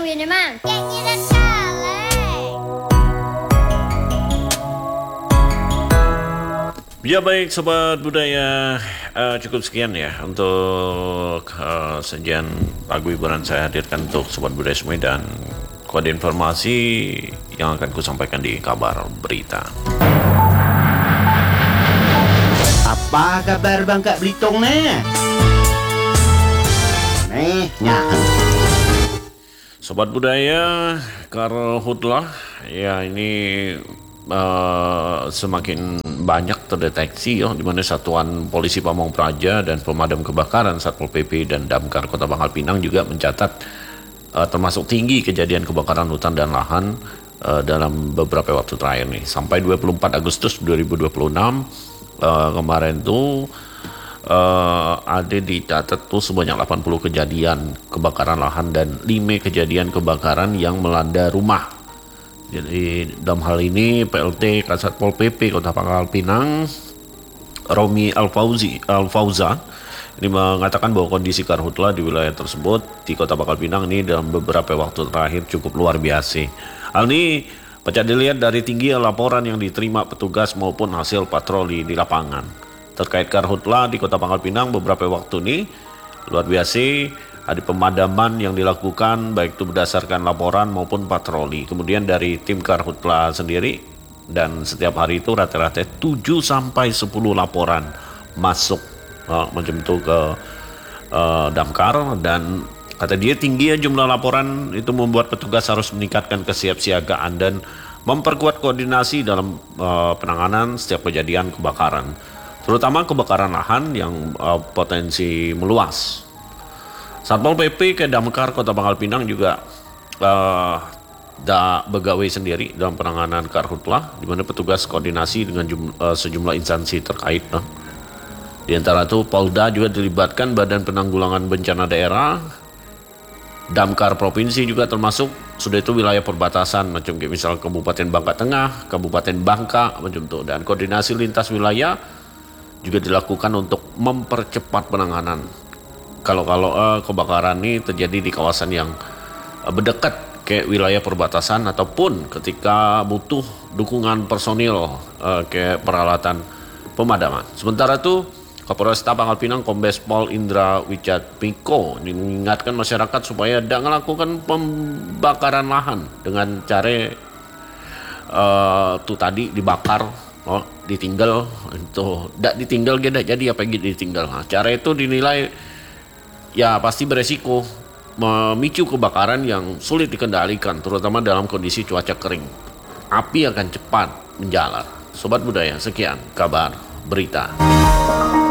gawin naman. Kenginan kaleng. Ya baik Sobat Budaya, cukup sekian ya untuk sajian lagu hiburan saya hadirkan untuk Sobat Budaya semua dan kode informasi yang akan kusampaikan di kabar berita. Apa kabar Bangka Belitung nih? Sobat Budaya, karhutlah ya ini semakin banyak terdeteksi di mana Satuan Polisi Pamong Praja dan Pemadam Kebakaran Satpol PP dan Damkar Kota Pangkal Pinang juga mencatat termasuk tinggi kejadian kebakaran hutan dan lahan dalam beberapa waktu terakhir nih. Sampai 24 Agustus 2026 kemarin tuh ada dicatat tuh sebanyak 80 kejadian kebakaran lahan dan 5 kejadian kebakaran yang melanda rumah. Jadi dalam hal ini PLT Kasatpol PP Kota Pangkal Pinang Romi Alfauza ini mengatakan bahwa kondisi karhutla di wilayah tersebut di Kota Pangkal Pinang ini dalam beberapa waktu terakhir cukup luar biasa. Hal ini bisa dilihat dari tinggi laporan yang diterima petugas maupun hasil patroli di lapangan. Terkait karhutla di Kota Pangkal Pinang beberapa waktu ini luar biasa. Ada pemadaman yang dilakukan baik itu berdasarkan laporan maupun patroli. Kemudian dari tim karhutla sendiri dan setiap hari itu rata-rata 7 sampai 10 laporan masuk macam itu ke damkar, dan kata dia tinggi jumlah laporan itu membuat petugas harus meningkatkan kesiapsiagaan dan memperkuat koordinasi dalam penanganan setiap kejadian kebakaran, terutama kebakaran lahan yang potensi meluas. Satpol PP ke Damkar Kota Pangkal Pinang juga begawe sendiri dalam penanganan karhutla, di mana petugas koordinasi dengan sejumlah instansi terkait. Di antara itu Polda juga dilibatkan Badan Penanggulangan Bencana Daerah, Damkar Provinsi juga termasuk, sudah itu wilayah perbatasan macam kayak misal Kabupaten Bangka Tengah, Kabupaten Bangka macam itu, dan koordinasi lintas wilayah juga dilakukan untuk mempercepat penanganan. Kalau kebakaran ini terjadi di kawasan yang berdekat ke wilayah perbatasan ataupun ketika butuh dukungan personil ke peralatan pemadaman. Sementara itu Kapolresta Pangkal Pinang Kombes Pol Indra Wijatmiko mengingatkan masyarakat supaya tidak melakukan pembakaran lahan dengan cara itu tadi dibakar, ditinggal itu tidak ditinggal jadi apa gitu ditinggal. Nah, cara itu dinilai ya pasti beresiko memicu kebakaran yang sulit dikendalikan, terutama dalam kondisi cuaca kering. Api akan cepat menjalar. Sobat Budaya, sekian kabar berita.